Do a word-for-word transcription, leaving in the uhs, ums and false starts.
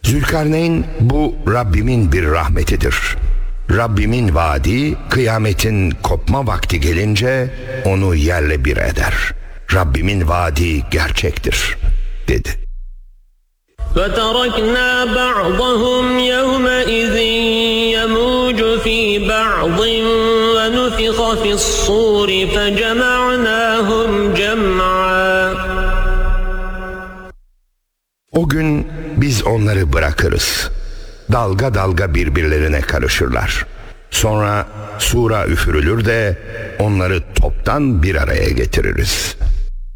Zülkarneyn, bu Rabbimin bir rahmetidir. Rabbimin vaadi, kıyametin kopma vakti gelince onu yerle bir eder. Rabbimin vaadi gerçektir, dedi. فَتَرَكْنَا بَعْضَهُمْ يَوْمَئِذٍ يَمُوجُ فِي بَعْضٍ وَنُفِخَ فِي الصُّورِ فَجَمَعْنَاهُمْ جَمْعًا. O gün biz onları bırakırız. Dalga dalga birbirlerine karışırlar. Sonra sura üfürülür de onları toptan bir araya getiririz.